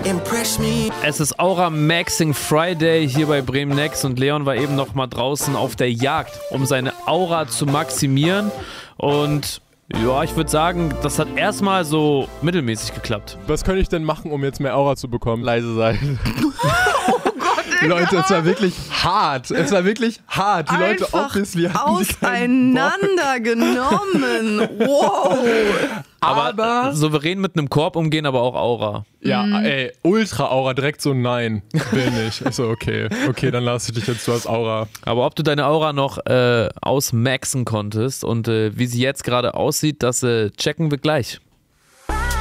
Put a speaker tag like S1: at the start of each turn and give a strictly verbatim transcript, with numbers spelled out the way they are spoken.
S1: impress me.
S2: Es ist Aura Maxing Friday hier bei Bremen Next und Leon war eben noch mal draußen auf der Jagd, um seine Aura zu maximieren. Und ja, ich würde sagen, das hat erstmal so mittelmäßig geklappt.
S3: Was könnte ich denn machen, um jetzt mehr Aura zu bekommen?
S4: Leise sein.
S3: Leute, es war wirklich hart. Es war wirklich hart. Die Leute
S5: Einfach
S3: obviously hatten sie keinen Bock.
S5: auseinandergenommen. Wow.
S2: Aber,
S3: Aber-
S2: souverän mit einem Korb umgehen, aber auch Aura.
S3: Ja, ey, Ultra-Aura, direkt so nein, will nicht. Ich so, okay, okay, dann lasse ich dich jetzt, du hast Aura.
S2: Aber ob du deine Aura noch äh, ausmaxen konntest und äh, wie sie jetzt gerade aussieht, das äh, checken wir gleich.